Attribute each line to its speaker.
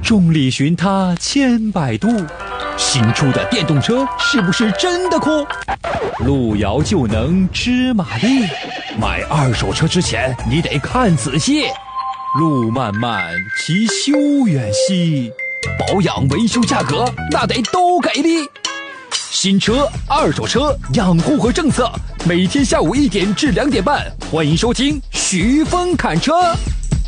Speaker 1: 众里寻他千百度，新出的电动车是不是真的酷？路遥就能知马力，买二手车之前你得看仔细。路漫漫其修远兮，保养维修价格那得都给力。新车、二手车养护和政策，每天下午1点至2点半，欢迎收听徐峰侃车。